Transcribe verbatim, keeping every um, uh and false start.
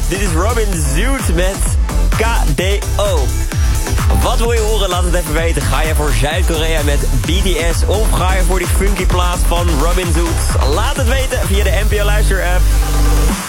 Dit is Robin Zoot met K D O. Wat wil je horen? Laat het even weten. Ga je voor Zuid-Korea met B T S of ga je voor die funky plaat van Robin Zoot? Laat het weten via de N P O Luister app.